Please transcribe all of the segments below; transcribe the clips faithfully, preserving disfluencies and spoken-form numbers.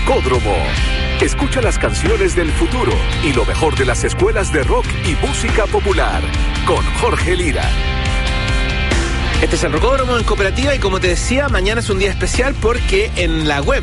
Rocódromo. Escucha las canciones del futuro y lo mejor de las escuelas de rock y música popular con Jorge Lira. Este es el Rocódromo en Cooperativa y como te decía, mañana es un día especial porque en la web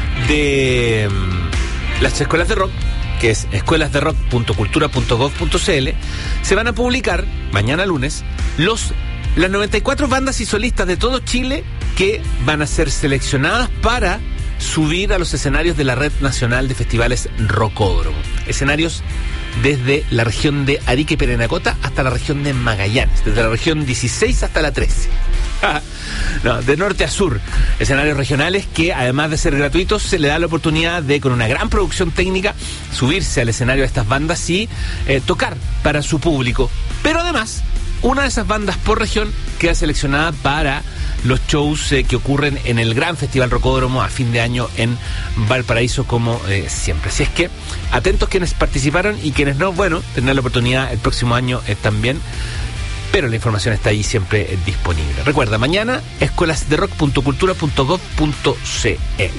de um, las escuelas de rock, que es escuelas de rock punto cultura punto gov punto cl, se van a publicar mañana lunes los las noventa y cuatro bandas y solistas de todo Chile que van a ser seleccionadas para subir a los escenarios de la Red Nacional de Festivales Rocódromo. Escenarios desde la región de Arica y Parinacota hasta la región de Magallanes, desde la región dieciséis hasta la trece. No, de norte a sur, escenarios regionales que además de ser gratuitos se le da la oportunidad de, con una gran producción técnica, subirse al escenario de estas bandas y eh, tocar para su público. Pero además, una de esas bandas por región queda seleccionada para los shows eh, que ocurren en el gran Festival Rocódromo a fin de año en Valparaíso, como eh, siempre. Así es que atentos quienes participaron y quienes no, bueno, tendrán la oportunidad el próximo año eh, también. Pero la información está ahí siempre eh, disponible. Recuerda, mañana, escuelas de rock punto cultura punto gov punto cl.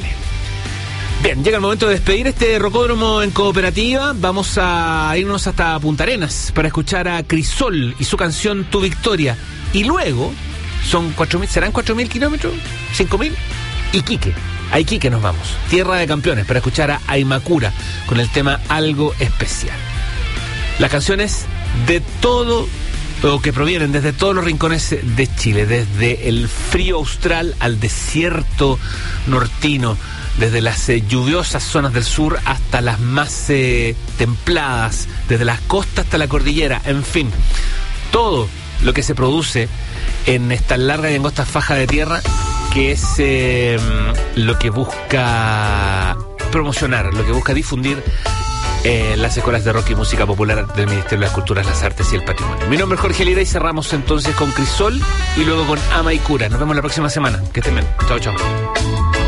Bien, llega el momento de despedir este Rocódromo en Cooperativa. Vamos a irnos hasta Punta Arenas para escuchar a Crisol y su canción Tu Victoria. Y luego, son cuatro mil, ¿serán cuatro mil kilómetros? ¿cinco mil? Iquique. A Iquique nos vamos. Tierra de campeones, para escuchar a Aymakura con el tema Algo Especial. Las canciones de todo, o que provienen desde todos los rincones de Chile, desde el frío austral al desierto nortino, desde las eh, lluviosas zonas del sur hasta las más eh, templadas, desde las costas hasta la cordillera, en fin, todo lo que se produce en esta larga y angosta faja de tierra, que es eh, lo que busca promocionar, lo que busca difundir eh, las escuelas de rock y música popular del Ministerio de las Culturas, las Artes y el Patrimonio. Mi nombre es Jorge Lira y cerramos entonces con Crisol y luego con Aymakura. Nos vemos la próxima semana. Que estén bien. Chao, chao.